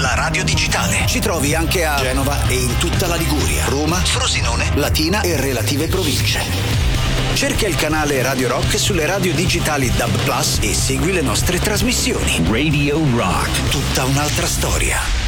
la radio digitale. Ci trovi anche a Genova e in tutta la Liguria, Roma, Frosinone, Latina e relative province. Cerca il canale Radio Rock sulle radio digitali DAB+ e segui le nostre trasmissioni. Radio Rock. Tutta un'altra storia.